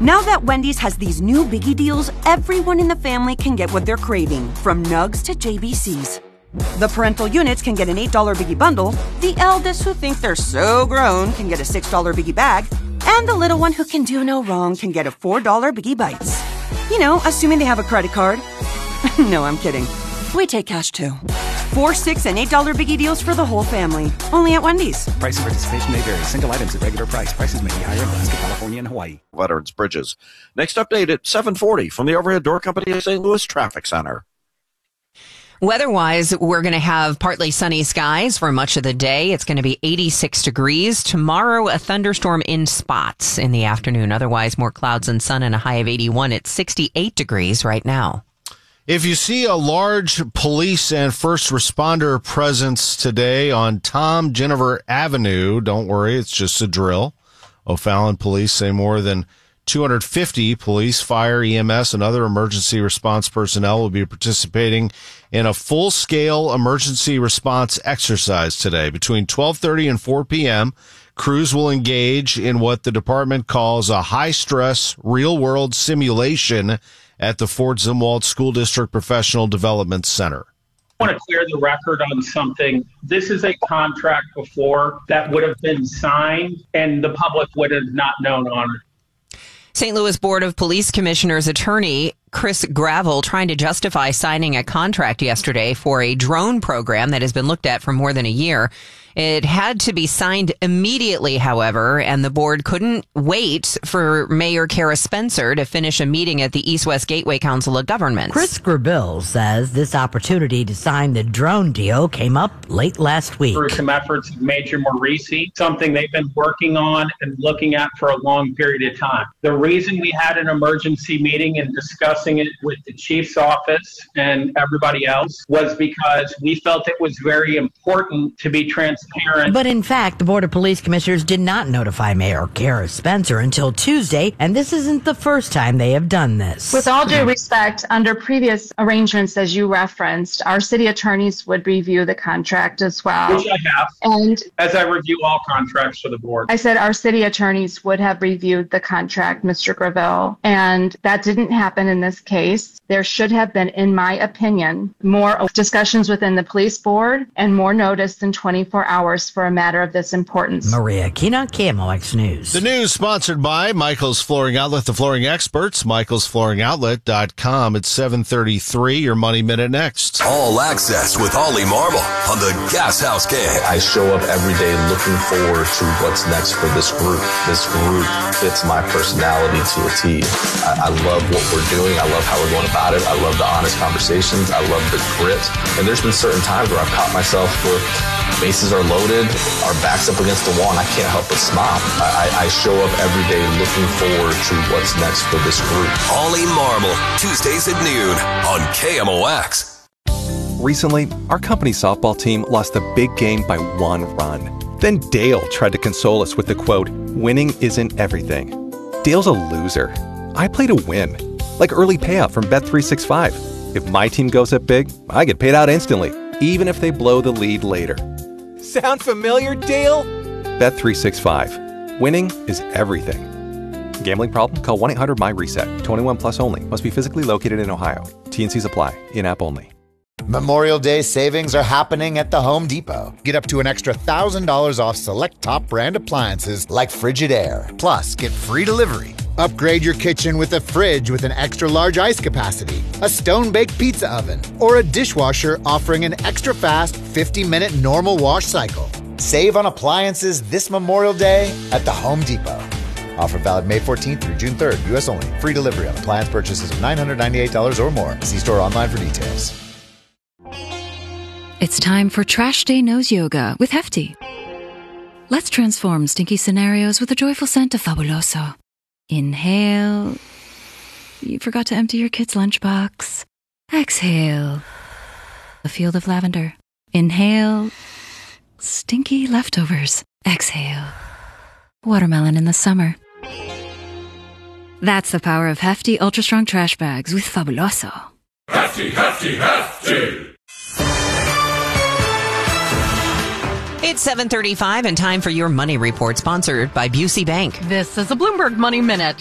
Now that Wendy's has these new biggie deals, everyone in the family can get what they're craving, from nugs to JBCs. The parental units can get an $8 biggie bundle, the eldest who think they're so grown can get a $6 biggie bag, and the little one who can do no wrong can get a $4 biggie bites. You know, assuming they have a credit card. No, I'm kidding. We take cash too. 4, 6, and $8 biggie deals for the whole family. Only at Wendy's. Price and participation may vary. Single items at regular price. Prices may be higher in Alaska, California, and Hawaii. Veterans Bridges. Next update at 7:40 from the Overhead Door Company of St. Louis Traffic Center. Weather-wise, we're going to have partly sunny skies for much of the day. It's going to be 86 degrees. Tomorrow, a thunderstorm in spots in the afternoon. Otherwise, more clouds and sun and a high of 81. It's 68 degrees right now. If you see a large police and first responder presence today on Tom Jennifer Avenue, don't worry, it's just a drill. O'Fallon police say more than 250 police, fire, EMS, and other emergency response personnel will be participating in a full-scale emergency response exercise today. Between 12:30 and 4 p.m., crews will engage in what the department calls a high-stress, real-world simulation at the Fort Zumwalt School District Professional Development Center. I want to clear the record on something. This is a contract before that would have been signed, and the public would have not known on it. St. Louis Board of Police Commissioners attorney Chris Gravel trying to justify signing a contract yesterday for a drone program that has been looked at for more than a year. It had to be signed immediately, however, and the board couldn't wait for Mayor Kara Spencer to finish a meeting at the East-West Gateway Council of Governments. Chris Gravel says this opportunity to sign the drone deal came up late last week. Through some efforts of Major Morisi, something they've been working on and looking at for a long period of time. The reason we had an emergency meeting and discussing it with the chief's office and everybody else was because we felt it was very important to be transparent. But in fact, the Board of Police Commissioners did not notify Mayor Kara Spencer until Tuesday, and this isn't the first time they have done this. With all due respect, under previous arrangements, as you referenced, our city attorneys would review the contract as well. Which I have. And as I review all contracts for the board. I said our city attorneys would have reviewed the contract, Mr. Gravel, and that didn't happen in this case. There should have been, in my opinion, more discussions within the police board and more notice than 24 hours for a matter of this importance. Maria Kina, KMOX News. The news sponsored by Michael's Flooring Outlet, the flooring experts, michaelsflooringoutlet.com. It's 7:33, your Money Minute next. All access with Ollie Marble on the Gas House Gang. I show up every day looking forward to what's next for this group. This group fits my personality to a T. I love what we're doing. I love how we're going about it. I love the honest conversations. I love the grit. And there's been certain times where I've caught myself where bases are loaded, our backs up against the wall, and I can't help but smile. I show up every day looking forward to what's next for this group. Ollie Marble, Tuesdays at noon on KMOX. Recently, our company softball team lost a big game by 1 run. Then Dale tried to console us with the quote, "Winning isn't everything." Dale's a loser. I play to win, like early payout from Bet365. If my team goes up big, I get paid out instantly, even if they blow the lead later. Sound familiar, Dale? Bet365. Winning is everything. Gambling problem? Call 1-800-MY-RESET. 21 plus only. Must be physically located in Ohio. T&Cs apply. In-app only. Memorial Day savings are happening at the Home Depot. Get up to an extra $1,000 off select top brand appliances like Frigidaire. Plus, get free delivery. Upgrade your kitchen with a fridge with an extra large ice capacity, a stone-baked pizza oven, or a dishwasher offering an extra fast 50-minute normal wash cycle. Save on appliances this Memorial Day at the Home Depot. Offer valid May 14th through June 3rd. U.S. only. Free delivery on appliance purchases of $998 or more. See store online for details. It's time for Trash Day Nose Yoga with Hefty. Let's transform stinky scenarios with the joyful scent of Fabuloso. Inhale. You forgot to empty your kid's lunchbox. Exhale. A field of lavender. Inhale. Stinky leftovers. Exhale. Watermelon in the summer. That's the power of Hefty Ultra Strong Trash Bags with Fabuloso. Hefty, Hefty, Hefty! It's 7:35 and time for your money report, sponsored by Busey Bank. This is a Bloomberg Money Minute.